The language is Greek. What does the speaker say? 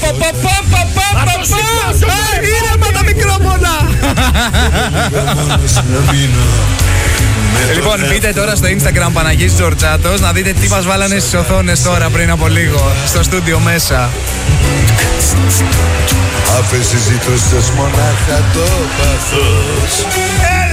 Ήρεμα τα μικρόφωνα. Λοιπόν, μπείτε τώρα στο Instagram Παναγής Τζορτζάτος να δείτε τι μας βάλανε στις οθόνες τώρα πριν από λίγο στο στούντιο μέσα. Άφεσαι ζήτωσες μονάχα το παθός.